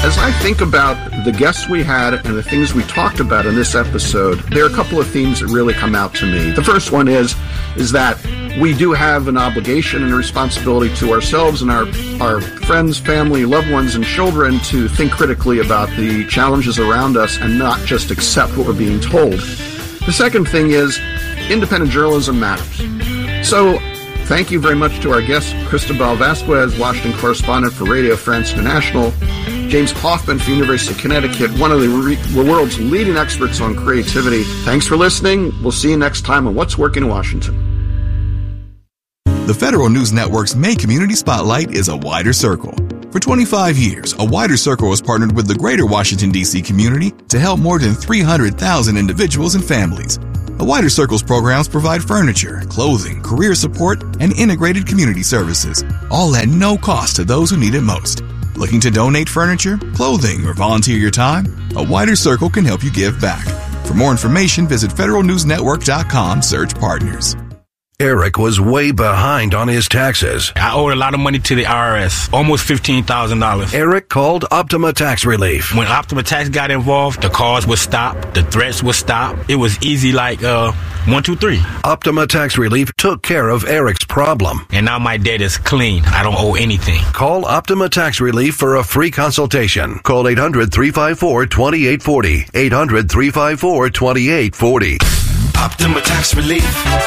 As I think about the guests we had and the things we talked about in this episode, there are a couple of themes that really come out to me. The first one is that we do have an obligation and a responsibility to ourselves and our friends, family, loved ones, and children to think critically about the challenges around us and not just accept what we're being told. The second thing is independent journalism matters. So thank you very much to our guest, Cristobal Vasquez, Washington correspondent for Radio France International, James Hoffman from University of Connecticut, one of the world's leading experts on creativity. Thanks for listening. We'll see you next time on What's Working in Washington. The Federal News Network's May Community Spotlight is a wider circle. For 25 years, A Wider Circle has partnered with the greater Washington, D.C. community to help more than 300,000 individuals and families. A Wider Circle's programs provide furniture, clothing, career support, and integrated community services, all at no cost to those who need it most. Looking to donate furniture, clothing, or volunteer your time? A Wider Circle can help you give back. For more information, visit federalnewsnetwork.com, search partners. Eric was way behind on his taxes. I owed a lot of money to the IRS, almost $15,000. Eric called Optima Tax Relief. When Optima Tax got involved, the calls would stop, the threats would stop. It was easy like 1, 2, 3. Optima Tax Relief took care of Eric's problem. And now my debt is clean. I don't owe anything. Call Optima Tax Relief for a free consultation. Call 800-354-2840. 800-354-2840. Optima Tax Relief.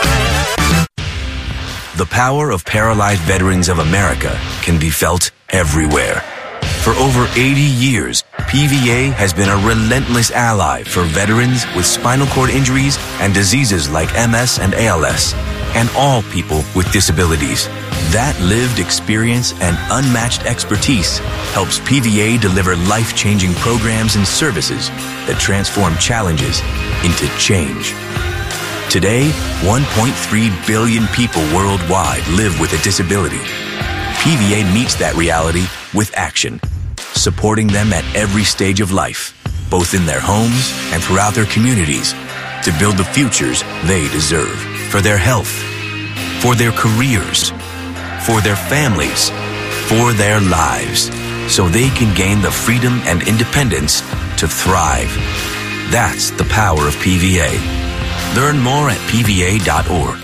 The power of paralyzed veterans of America can be felt everywhere. For over 80 years, PVA has been a relentless ally for veterans with spinal cord injuries and diseases like MS and ALS, and all people with disabilities. That lived experience and unmatched expertise helps PVA deliver life-changing programs and services that transform challenges into change. Today, 1.3 billion people worldwide live with a disability. PVA meets that reality with action, supporting them at every stage of life, both in their homes and throughout their communities, to build the futures they deserve for their health, for their careers, for their families, for their lives, so they can gain the freedom and independence to thrive. That's the power of PVA. Learn more at PVA.org.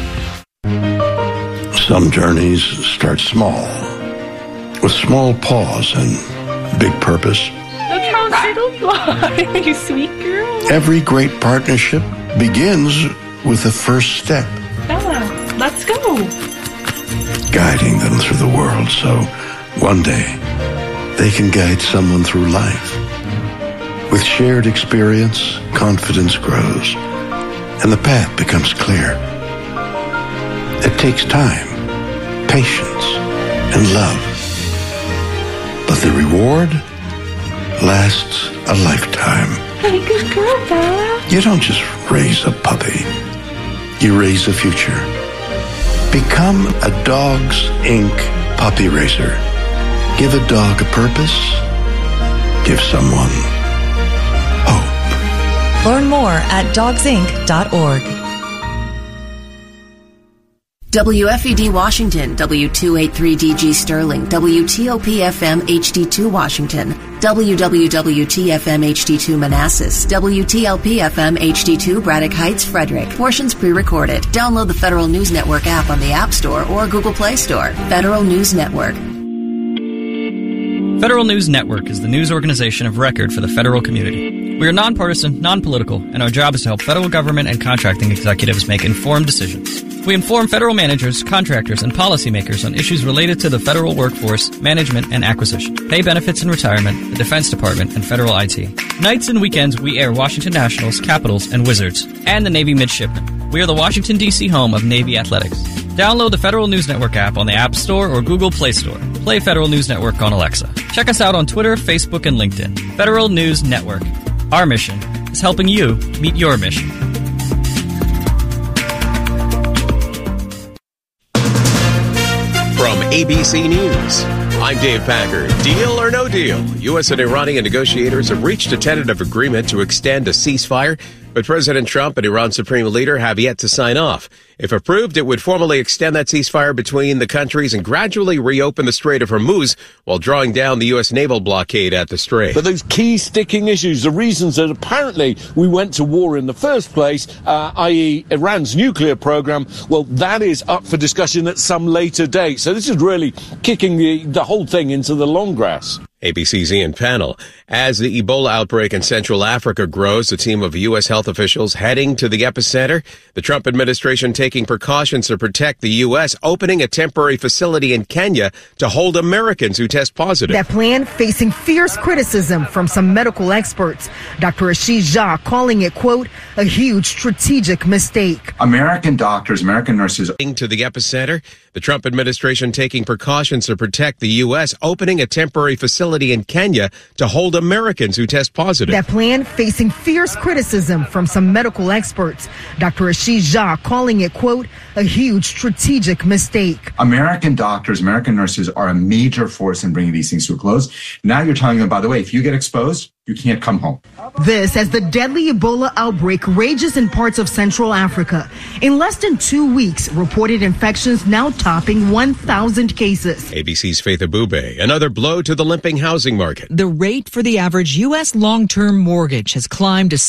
Some journeys start small, with small pause and big purpose. Look how little you are, you sweet girl. Every great partnership begins with the first step. Bella, let's go. Guiding them through the world so one day they can guide someone through life. With shared experience, confidence grows, and the path becomes clear. It takes time, patience, and love. But the reward lasts a lifetime. Hey, good girl, Bella. You don't just raise a puppy. You raise a future. Become a Dogs Inc. puppy raiser. Give a dog a purpose. Give someone hope. Learn more at dogsinc.org. WFED Washington, W283DG Sterling, WTOP-FM HD2 Washington, WWWT-FM HD2 Manassas, WTLP-FM HD2 Braddock Heights, Frederick. Portions pre-recorded. Download the Federal News Network app on the App Store or Google Play Store. Federal News Network. Federal News Network is the news organization of record for the federal community. We are nonpartisan, non-political, and our job is to help federal government and contracting executives make informed decisions. We inform federal managers, contractors, and policymakers on issues related to the federal workforce, management, and acquisition, pay benefits and retirement, the Defense Department, and federal IT. Nights and weekends, we air Washington Nationals, Capitals, and Wizards, and the Navy Midshipmen. We are the Washington, D.C. home of Navy Athletics. Download the Federal News Network app on the App Store or Google Play Store. Play Federal News Network on Alexa. Check us out on Twitter, Facebook, and LinkedIn. Federal News Network. Our mission is helping you meet your mission. From ABC News, I'm Dave Packard. Deal or no deal? U.S. and Iranian negotiators have reached a tentative agreement to extend a ceasefire But President Trump and Iran's supreme leader have yet to sign off. If approved, it would formally extend that ceasefire between the countries and gradually reopen the Strait of Hormuz while drawing down the U.S. naval blockade at the strait. But those key sticking issues, the reasons that apparently we went to war in the first place, i.e. Iran's nuclear program, well, that is up for discussion at some later date. So this is really kicking the whole thing into the long grass. ABC's Ian Pannell. As the Ebola outbreak in Central Africa grows, a team of U.S. health officials heading to the epicenter. The Trump administration taking precautions to protect the U.S., opening a temporary facility in Kenya to hold Americans who test positive. That plan facing fierce criticism from some medical experts. Dr. Ashish Jha calling it, quote, a huge strategic mistake. American doctors, American nurses. To the epicenter, the Trump administration taking precautions to protect the U.S., opening a temporary facility in Kenya to hold Americans who test positive. That plan facing fierce criticism from some medical experts. Dr. Ashish Jha calling it, quote, a huge strategic mistake. American doctors, American nurses are a major force in bringing these things to a close. Now you're telling them, by the way, if you get exposed, you can't come home. This as the deadly Ebola outbreak rages in parts of Central Africa. In less than 2 weeks, reported infections now topping 1,000 cases. ABC's Faith Abube. Another blow to the limping housing market. The rate for the average U.S. long-term mortgage has climbed to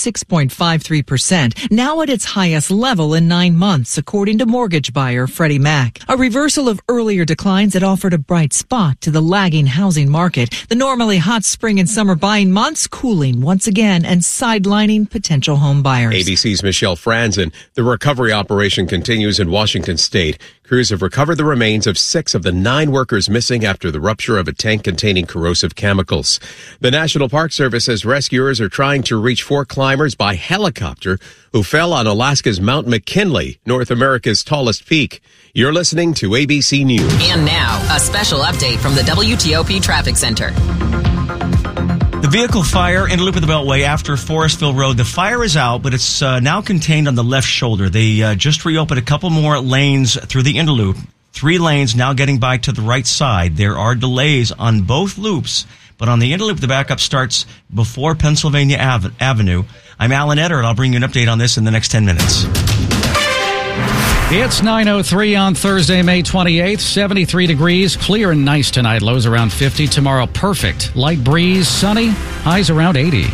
6.53%, now at its highest level in 9 months, according to mortgage buyer Freddie Mac. A reversal of earlier declines that offered a bright spot to the lagging housing market. The normally hot spring and summer buying months cooling once again and sidelining potential home buyers. ABC's Michelle Franzen. The recovery operation continues in Washington state. Crews have recovered the remains of 6 of the 9 workers missing after the rupture of a tank containing corrosive chemicals. The National Park Service says rescuers are trying to reach 4 climbers by helicopter who fell on Alaska's Mount McKinley, North America's tallest peak. You're listening to ABC News. And now, a special update from the WTOP Traffic Center. The vehicle fire in a loop of the Beltway after Forestville Road. The fire is out, but it's now contained on the left shoulder. They just reopened a couple more lanes through the inner loop. 3 lanes now getting by to the right side. There are delays on both loops, but on the inner loop, the backup starts before Pennsylvania Avenue. I'm Alan Etter, and I'll bring you an update on this in the next 10 minutes. It's 9:03 on Thursday, May 28th. 73 degrees, clear and nice tonight. Lows around 50. Tomorrow, perfect. Light breeze, sunny. Highs around 80.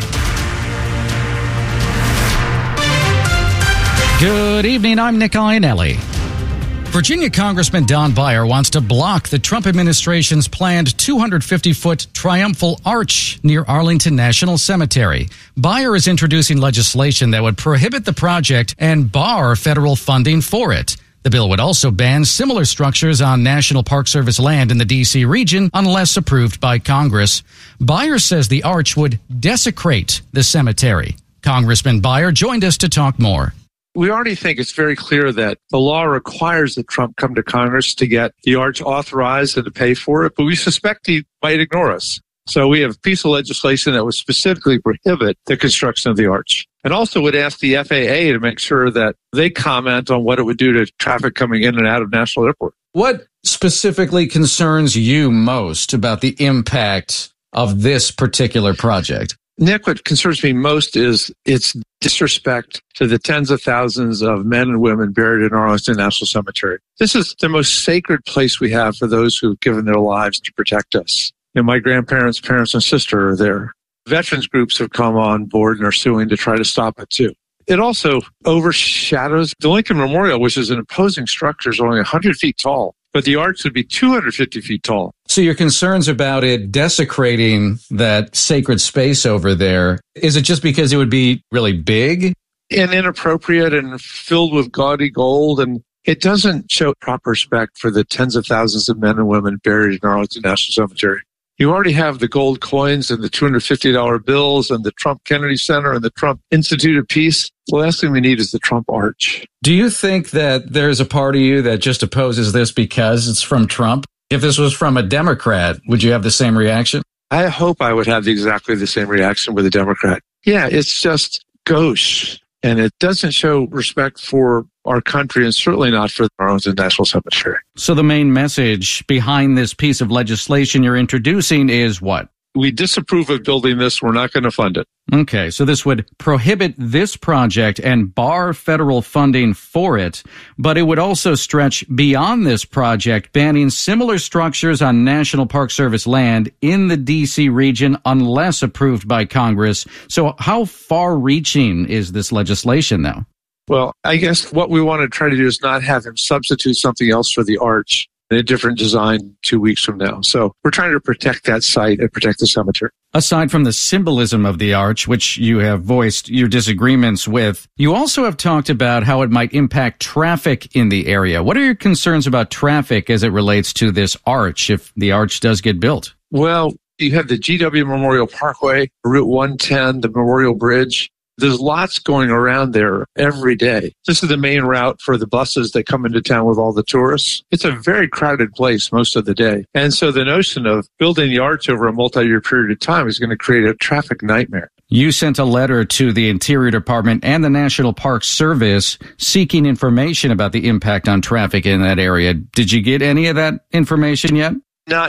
Good evening. I'm Nick Iannelli. Virginia Congressman Don Beyer wants to block the Trump administration's planned 250-foot triumphal arch near Arlington National Cemetery. Beyer is introducing legislation that would prohibit the project and bar federal funding for it. The bill would also ban similar structures on National Park Service land in the D.C. region unless approved by Congress. Beyer says the arch would desecrate the cemetery. Congressman Beyer joined us to talk more. We already think it's very clear that the law requires that Trump come to Congress to get the arch authorized and to pay for it, but we suspect he might ignore us. So we have a piece of legislation that would specifically prohibit the construction of the arch, and also would ask the FAA to make sure that they comment on what it would do to traffic coming in and out of National Airport. What specifically concerns you most about the impact of this particular project? Nick, what concerns me most is its disrespect to the tens of thousands of men and women buried in Arlington National Cemetery. This is the most sacred place we have for those who've given their lives to protect us. And my grandparents, parents, and sister are there. Veterans groups have come on board and are suing to try to stop it too. It also overshadows the Lincoln Memorial, which is an imposing structure, is only 100 feet tall, but the arch would be 250 feet tall. So your concerns about it desecrating that sacred space over there, is it just because it would be really big? And inappropriate and filled with gaudy gold, and it doesn't show proper respect for the tens of thousands of men and women buried in Arlington National Cemetery. You already have the gold coins and the $250 bills and the Trump Kennedy Center and the Trump Institute of Peace. The last thing we need is the Trump Arch. Do you think that there's a part of you that just opposes this because it's from Trump? If this was from a Democrat, would you have the same reaction? I hope I would have exactly the same reaction with a Democrat. Yeah, it's just gauche, and it doesn't show respect for our country and certainly not for Arlington National Cemetery. So the main message behind this piece of legislation you're introducing is what? we disapprove of building this. We're not going to fund it. Okay, so this would prohibit this project and bar federal funding for it, but it would also stretch beyond this project, banning similar structures on National Park Service land in the D.C. region unless approved by Congress. So how far-reaching is this legislation now? Well, I guess what we want to try to do is not have him substitute something else for the arch in a different design 2 weeks from now. So we're trying to protect that site and protect the cemetery. Aside from the symbolism of the arch, which you have voiced your disagreements with, you also have talked about how it might impact traffic in the area. What are your concerns about traffic as it relates to this arch, if the arch does get built? Well, you have the GW Memorial Parkway, Route 110, the Memorial Bridge. There's lots going around there every day. This is the main route for the buses that come into town with all the tourists. It's a very crowded place most of the day. And so the notion of building the arch over a multi-year period of time is going to create a traffic nightmare. You sent a letter to the Interior Department and the National Park Service seeking information about the impact on traffic in that area. Did you get any of that information yet?